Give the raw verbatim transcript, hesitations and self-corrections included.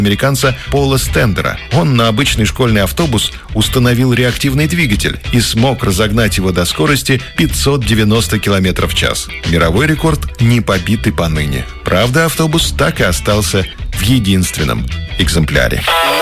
американца Пола Стендера. Он на обычный школьный автобус установил реактивный двигатель и смог разогнать его до скорости пятьсот девяносто километров в час. Мировой рекорд не побит и поныне. Правда, автобус так и остался в единственном экземпляре.